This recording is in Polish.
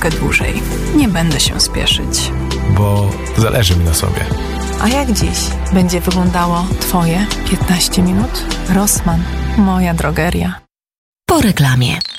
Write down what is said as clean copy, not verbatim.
troszkę dłużej. Nie będę się spieszyć. Bo zależy mi na sobie. A jak dziś będzie wyglądało Twoje 15 minut? Rossmann, moja drogeria. Po reklamie.